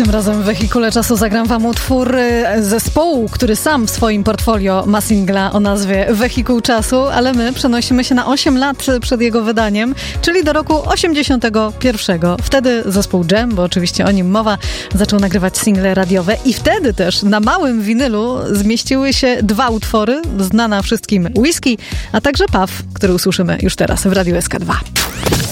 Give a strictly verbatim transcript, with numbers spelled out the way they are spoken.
Tym razem w Wehikule Czasu zagram wam utwór zespołu, który sam w swoim portfolio ma singla o nazwie Wehikuł Czasu, ale my przenosimy się na osiem lat przed jego wydaniem, czyli do roku osiemdziesiątego pierwszego. Wtedy zespół Dżem, bo oczywiście o nim mowa, zaczął nagrywać single radiowe i wtedy też na małym winylu zmieściły się dwa utwory, znana wszystkim Whisky, a także Puff, który usłyszymy już teraz w Radiu S K dwa.